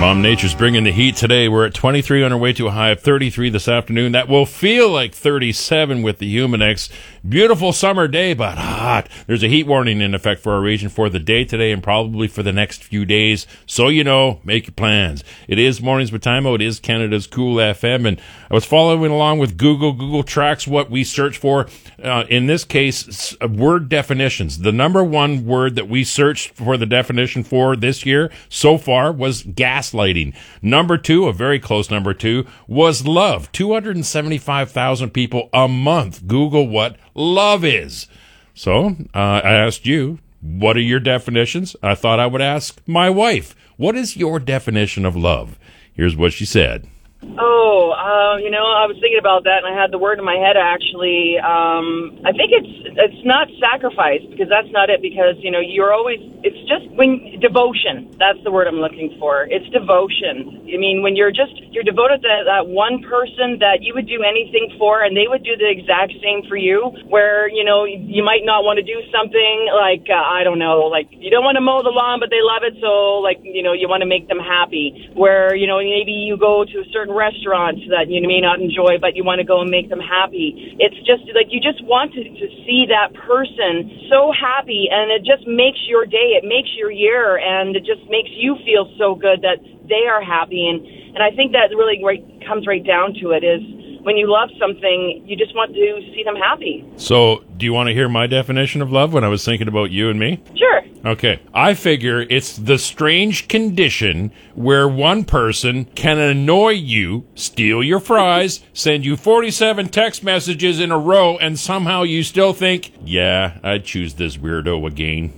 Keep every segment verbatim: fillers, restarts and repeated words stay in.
Mom Nature's bringing the heat today. We're at twenty-three on our way to a high of thirty-three this afternoon. That will feel like thirty-seven with the Humidex. Beautiful summer day, but hot. There's a heat warning in effect for our region for the day today and probably for the next few days. So you know, make your plans. It is Mornings with Timo. It is Canada's Cool F M, and I was following along with Google. Google tracks what we search for. Uh, in this case, word definitions. The number one word that we searched for the definition for this year so far was gaslighting. Number two, a very close number two, was love. two hundred seventy-five thousand people a month Google what love is. So uh, I asked you, what are your definitions? I thought I would ask my wife, what is your definition of love? Here's what she said. Oh, uh, you know, I was thinking about that, and I had the word in my head, actually. Um, I think it's it's not sacrifice, because that's not it, because, you know, you're always, it's just when, devotion. That's the word I'm looking for. It's devotion. I mean, when you're just, you're devoted to that one person that you would do anything for, and they would do the exact same for you, where, you know, you might not want to do something like, uh, I don't know, like, you don't want to mow the lawn, but they love it, so, like, you know, you want to make them happy. Where, you know, maybe you go to a certain restaurants that you may not enjoy, but you want to go and make them happy. It's just like you just want to, to see that person so happy, and it just makes your day, it makes your year, and it just makes you feel so good that they are happy. And, and I think that really right, comes right down to it is when you love something, you just want to see them happy. So, do you want to hear my definition of love when I was thinking about you and me? Sure. Okay. I figure it's the strange condition where one person can annoy you, steal your fries, send you forty-seven text messages in a row, and somehow you still think, yeah, I'd choose this weirdo again.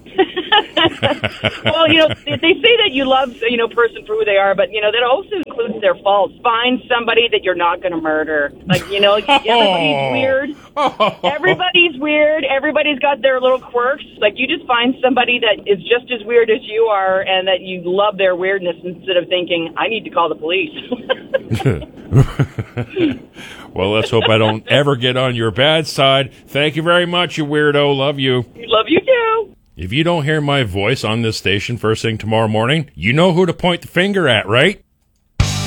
Well, you know, they say that you love, you know, person for who they are, but, you know, that also includes their faults. Find somebody that you're not going to murder. Like, you know, everybody's weird. Everybody's weird. Everybody's got their little quirks. Like, you just find somebody that is just as weird as you are and that you love their weirdness instead of thinking, I need to call the police. Well, let's hope I don't ever get on your bad side. Thank you very much, you weirdo. Love you. Love you, too. If you don't hear my voice on this station first thing tomorrow morning, you know who to point the finger at, right?